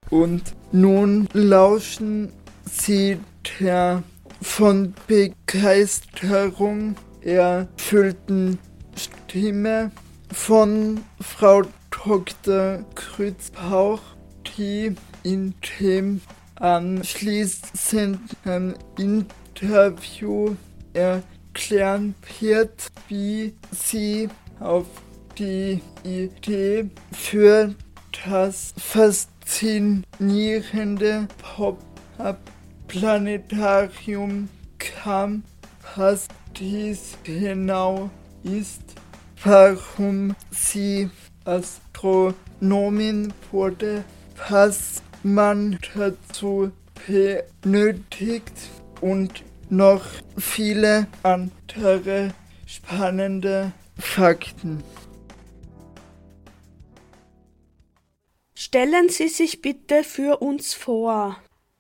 Und nun lauschen Sie der von Begeisterung erfüllten Stimme von Frau Dr. Grützbauch, die in dem anschließenden Interview erklären wird, wie sie auf die Idee für das faszinierende Pop-up-Planetarium kam, was dies genau ist, warum sie Astronomin wurde, was man dazu benötigt und noch viele andere spannende Fakten. Stellen Sie sich bitte für uns vor.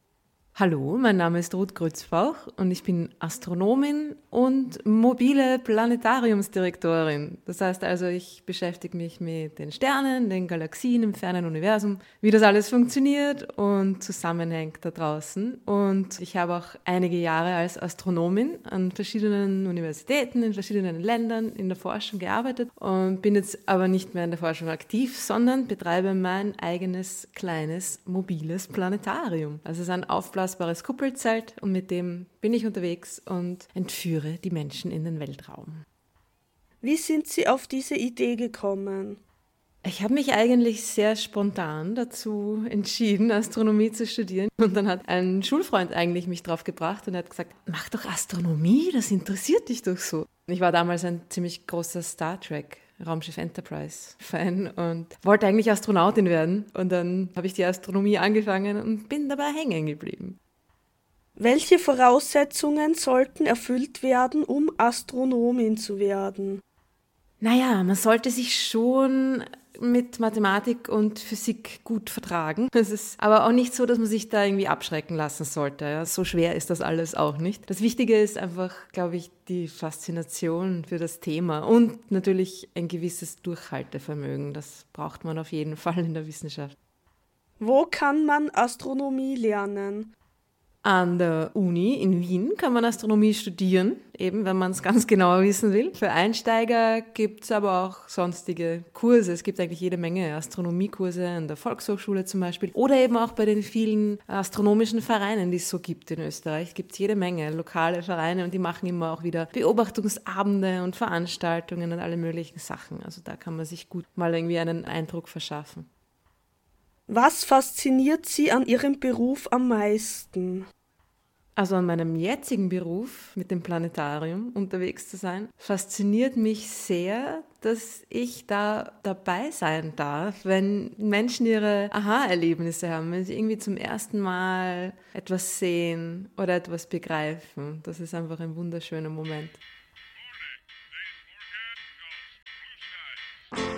Hallo, mein Name ist Ruth Grützbauch und ich bin Astronomin und mobile Planetariumsdirektorin. Das heißt also, ich beschäftige mich mit den Sternen, den Galaxien im fernen Universum, wie das alles funktioniert und zusammenhängt da draußen. Und ich habe auch einige Jahre als Astronomin an verschiedenen Universitäten, in verschiedenen Ländern in der Forschung gearbeitet und bin jetzt aber nicht mehr in der Forschung aktiv, sondern betreibe mein eigenes kleines mobiles Planetarium. Also es ist ein aufblasbares Kuppelzelt und mit dem bin ich unterwegs und entführe die Menschen in den Weltraum. Wie sind Sie auf diese Idee gekommen? Ich habe mich eigentlich sehr spontan dazu entschieden, Astronomie zu studieren. Und dann hat ein Schulfreund eigentlich mich drauf gebracht und er hat gesagt, mach doch Astronomie, das interessiert dich doch so. Ich war damals ein ziemlich großer Star Trek Raumschiff Enterprise-Fan und wollte eigentlich Astronautin werden. Und dann habe ich die Astronomie angefangen und bin dabei hängen geblieben. Welche Voraussetzungen sollten erfüllt werden, um Astronomin zu werden? Naja, man sollte sich schon mit Mathematik und Physik gut vertragen. Es ist aber auch nicht so, dass man sich da irgendwie abschrecken lassen sollte. Ja. So schwer ist das alles auch nicht. Das Wichtige ist einfach, glaube ich, die Faszination für das Thema und natürlich ein gewisses Durchhaltevermögen. Das braucht man auf jeden Fall in der Wissenschaft. Wo kann man Astronomie lernen? An der Uni in Wien kann man Astronomie studieren, eben wenn man es ganz genau wissen will. Für Einsteiger gibt es aber auch sonstige Kurse. Es gibt eigentlich jede Menge Astronomiekurse an der Volkshochschule zum Beispiel oder eben auch bei den vielen astronomischen Vereinen, die es so gibt in Österreich. Gibt es jede Menge lokale Vereine und die machen immer auch wieder Beobachtungsabende und Veranstaltungen und alle möglichen Sachen. Also da kann man sich gut mal irgendwie einen Eindruck verschaffen. Was fasziniert Sie an Ihrem Beruf am meisten? Also an meinem jetzigen Beruf mit dem Planetarium unterwegs zu sein, fasziniert mich sehr, dass ich da dabei sein darf, wenn Menschen ihre Aha-Erlebnisse haben, wenn sie irgendwie zum ersten Mal etwas sehen oder etwas begreifen. Das ist einfach ein wunderschöner Moment.